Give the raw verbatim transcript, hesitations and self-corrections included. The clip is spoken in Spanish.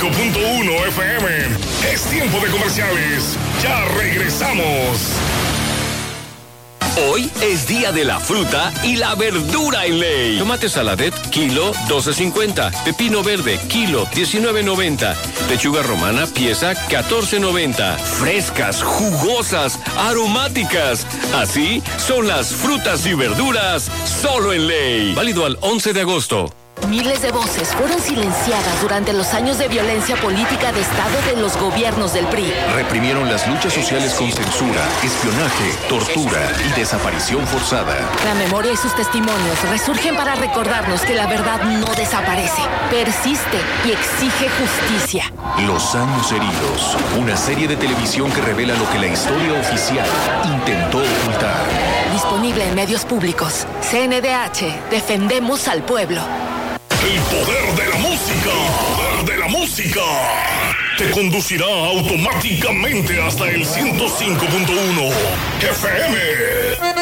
cinco punto uno F M. Es tiempo de comerciales. Ya regresamos. Hoy es día de la fruta y la verdura en Ley. Tomate saladet, kilo, doce cincuenta. Pepino verde, kilo, diecinueve noventa. Lechuga romana, pieza, catorce noventa. Frescas, jugosas, aromáticas. Así son las frutas y verduras solo en Ley. Válido al once de agosto. Miles de voces fueron silenciadas durante los años de violencia política de Estado de los gobiernos del P R I. Reprimieron las luchas sociales con censura, espionaje, tortura y desaparición forzada. La memoria y sus testimonios resurgen para recordarnos que la verdad no desaparece, persiste y exige justicia. Los años heridos, una serie de televisión que revela lo que la historia oficial intentó ocultar. Disponible en medios públicos. C N D H, defendemos al pueblo. El poder de la música, el poder de la música, te conducirá automáticamente hasta el ciento cinco punto uno F M.